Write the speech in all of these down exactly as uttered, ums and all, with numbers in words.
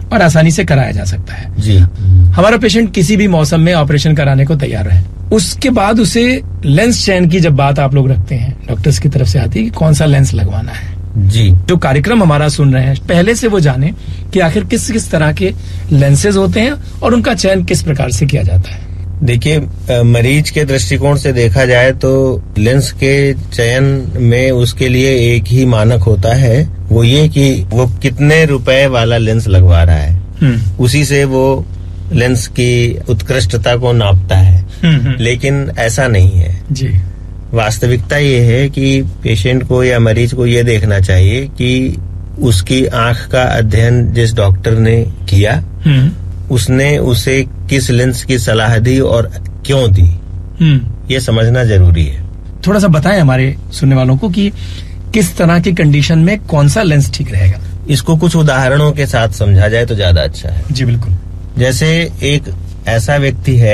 और आसानी से कराया जा सकता है। जी। हमारा पेशेंट किसी भी मौसम में ऑपरेशन कराने को तैयार है, उसके बाद उसे लेंस चयन की जब बात आप लोग रखते हैं, डॉक्टर्स की तरफ से आती है कि कौन सा लेंस लगवाना है। जी। जो कार्यक्रम हमारा सुन रहे हैं, पहले से वो जाने कि आखिर किस किस तरह के लेंसेज होते हैं और उनका चयन किस प्रकार से किया जाता है। देखिए, मरीज के दृष्टिकोण से देखा जाए तो लेंस के चयन में उसके लिए एक ही मानक होता है, वो ये कि वो कितने रुपए वाला लेंस लगवा रहा है, उसी से वो लेंस की उत्कृष्टता को नापता है। लेकिन ऐसा नहीं है जी। वास्तविकता ये है कि पेशेंट को या मरीज को ये देखना चाहिए कि उसकी आंख का अध्ययन जिस डॉक्टर ने किया, उसने उसे किस लेंस की सलाह दी और क्यों दी, ये समझना जरूरी है। थोड़ा सा बताएं हमारे सुनने वालों को कि किस तरह की कंडीशन में कौन सा लेंस ठीक रहेगा। इसको कुछ उदाहरणों के साथ समझा जाए तो ज्यादा अच्छा है। जी बिल्कुल। जैसे एक ऐसा व्यक्ति है,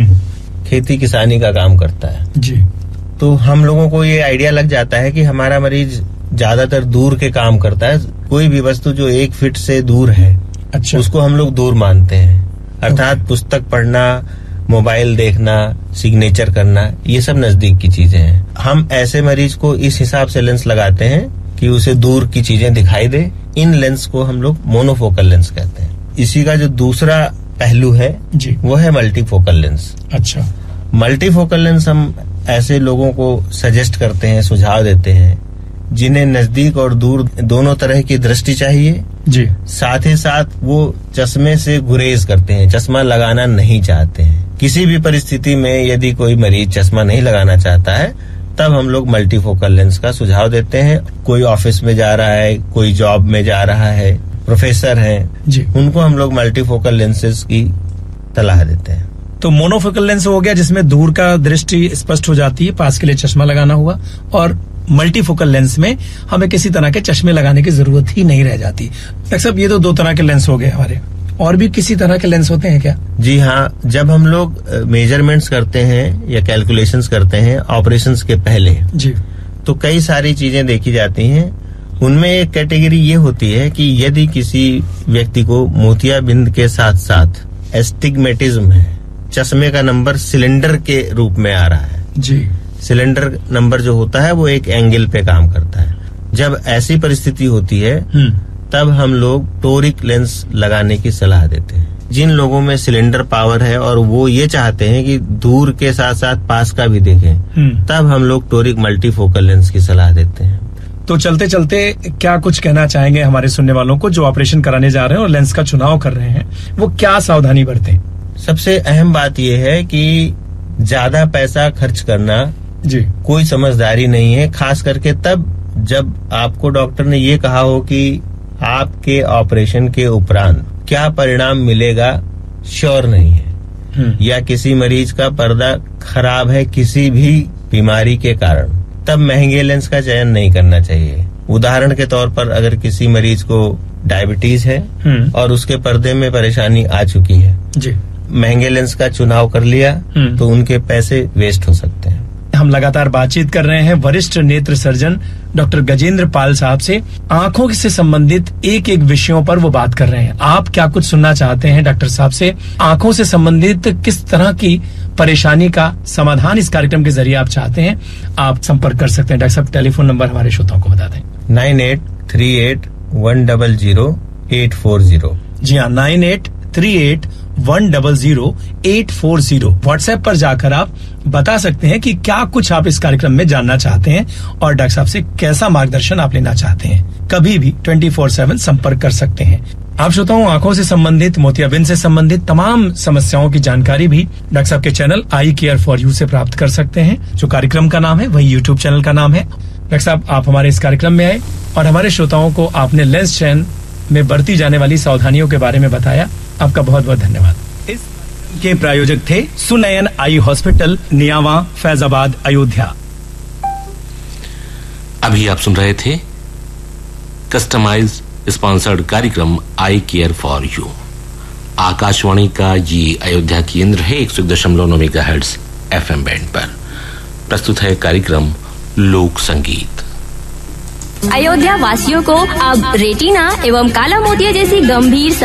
खेती किसानी का काम करता है जी, तो हम लोगों को ये आइडिया लग जाता है कि हमारा मरीज ज्यादातर दूर के काम करता है। कोई भी वस्तु जो एक फीट से दूर है, अच्छा, उसको हम लोग दूर मानते हैं। अर्थात पुस्तक पढ़ना, मोबाइल देखना, सिग्नेचर करना, ये सब नजदीक की चीजें हैं। हम ऐसे मरीज को इस हिसाब से लेंस लगाते हैं कि उसे दूर की चीजें दिखाई दे। इन लेंस को हम लोग मोनोफोकल लेंस कहते हैं। इसी का जो दूसरा पहलू है जी, वो है मल्टीफोकल लेंस। अच्छा, मल्टीफोकल लेंस हम ऐसे लोगों को सजेस्ट करते हैं, सुझाव देते हैं जिन्हें नजदीक और दूर दोनों तरह की दृष्टि चाहिए जी। साथ ही साथ वो चश्मे से गुरेज करते हैं, चश्मा लगाना नहीं चाहते हैं। किसी भी परिस्थिति में यदि कोई मरीज चश्मा नहीं लगाना चाहता है, तब हम लोग मल्टीफोकल लेंस का सुझाव देते हैं। कोई ऑफिस में जा रहा है, कोई जॉब में जा रहा है, प्रोफेसर हैं जी, उनको हम लोग मल्टीफोकल लेंसेज की सलाह देते हैं। तो मोनोफोकल लेंस हो गया जिसमें दूर का दृष्टि स्पष्ट हो जाती है, पास के लिए चश्मा लगाना हुआ, और मल्टीफोकल लेंस में हमें किसी तरह के चश्मे लगाने की जरूरत ही नहीं रह जाती। डॉक्टर साहब, ये तो दो तरह के लेंस हो गए हमारे, और भी किसी तरह के लेंस होते हैं क्या? जी हाँ, जब हम लोग मेजरमेंट्स करते हैं या कैलकुलेशंस करते हैं ऑपरेशंस के पहले जी, तो कई सारी चीजें देखी जाती हैं। उनमें एक कैटेगरी ये होती है कि यदि किसी व्यक्ति को मोतियाबिंद के साथ साथ एस्टिग्मेटिज्म है, चश्मे का नंबर सिलेंडर के रूप में आ रहा है जी, सिलेंडर नंबर जो होता है वो एक एंगल पे काम करता है। जब ऐसी परिस्थिति होती है तब हम लोग टोरिक लेंस लगाने की सलाह देते हैं। जिन लोगों में सिलेंडर पावर है और वो ये चाहते हैं कि दूर के साथ साथ पास का भी देखें, तब हम लोग टोरिक मल्टीफोकल लेंस की सलाह देते हैं। तो चलते चलते क्या कुछ कहना चाहेंगे हमारे सुनने वालों को जो ऑपरेशन कराने जा रहे हैं और लेंस का चुनाव कर रहे हैं, वो क्या सावधानी बरतें? सबसे अहम बात यह है कि ज्यादा पैसा खर्च करना जी कोई समझदारी नहीं है, खास करके तब जब आपको डॉक्टर ने ये कहा हो कि आपके ऑपरेशन के उपरांत क्या परिणाम मिलेगा श्योर नहीं है, या किसी मरीज का पर्दा खराब है किसी भी बीमारी के कारण, तब महंगे लेंस का चयन नहीं करना चाहिए। उदाहरण के तौर पर अगर किसी मरीज को डायबिटीज है और उसके पर्दे में परेशानी आ चुकी है जी, महंगे लेंस का चुनाव कर लिया तो उनके पैसे वेस्ट हो सकते हैं। हम लगातार बातचीत कर रहे हैं वरिष्ठ नेत्र सर्जन डॉक्टर गजेंद्र पाल साहब से। आंखों से संबंधित एक एक विषयों पर वो बात कर रहे हैं। आप क्या कुछ सुनना चाहते हैं डॉक्टर साहब से? आंखों से संबंधित किस तरह की परेशानी का समाधान इस कार्यक्रम के जरिए आप चाहते हैं, आप संपर्क कर सकते हैं। डॉक्टर साहब, टेलीफोन नंबर हमारे श्रोताओं को बता दें। Nine eight three eight one double zero eight four zero. जी हाँ, nine eight three eight one double zero eight four zero. WhatsApp पर जाकर आप बता सकते हैं कि क्या कुछ आप इस कार्यक्रम में जानना चाहते हैं और डॉक्टर साहब से कैसा मार्गदर्शन आप लेना चाहते हैं। कभी भी ट्वेंटी फोर सेवन संपर्क कर सकते हैं। आप श्रोताओं, आंखों से संबंधित, मोतियाबिंद से संबंधित तमाम समस्याओं की जानकारी भी डॉक्टर साहब के channel I care for you से प्राप्त कर सकते हैं। जो कार्यक्रम का नाम है वही यूट्यूब चैनल का नाम है। डॉक्टर साहब, आप हमारे इस कार्यक्रम में आए और हमारे श्रोताओं को आपने लेंस चयन में बरती जाने वाली सावधानियों के बारे में बताया। आपका बहुत बहुत धन्यवाद। इस के प्रायोजक थे सुनयन आई हॉस्पिटल, नियावा, फैजाबाद, अयोध्या। अभी आप सुन रहे थे कस्टमाइज स्पॉन्सर्ड कार्यक्रम आई केयर फॉर यू। आकाशवाणी का ये अयोध्या केंद्र है एक सौ एक दशमलव नौ मेगाहर्ट्ज एफएम बैंड पर। प्रस्तुत है कार्यक्रम लोक संगीत। अयोध्या वासियों को अब रेटिना एवं काला मोतिया जैसी गंभीर